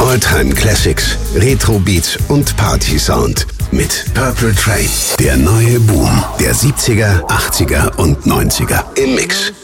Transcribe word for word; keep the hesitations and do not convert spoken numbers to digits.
Alltime Classics, Retro Beats und Party Sound mit Purple Train. Der neue Boom der siebziger, achtziger und neunziger im Mix.